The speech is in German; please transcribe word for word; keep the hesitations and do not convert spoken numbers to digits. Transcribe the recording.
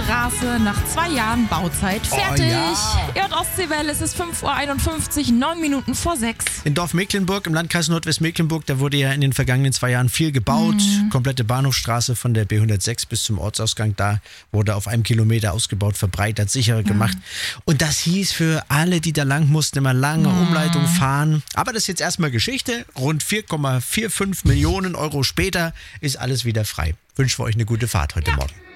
Straße nach zwei Jahren Bauzeit fertig. Oh, ja. Ihr hört Ostseewelle, es ist fünf Uhr einundfünfzig, neun Minuten vor sechs. In Dorf Mecklenburg im Landkreis Nordwestmecklenburg, da wurde ja in den vergangenen zwei Jahren viel gebaut. Mhm. Komplette Bahnhofsstraße von der B hundertsechs bis zum Ortsausgang, da wurde auf einem Kilometer ausgebaut, verbreitert, sicherer gemacht. Mhm. Und das hieß für alle, die da lang mussten, immer lange mhm. Umleitung fahren. Aber das ist jetzt erstmal Geschichte. Rund vier Komma fünfundvierzig Millionen Euro später ist alles wieder frei. Wünschen wir euch eine gute Fahrt heute ja. Morgen.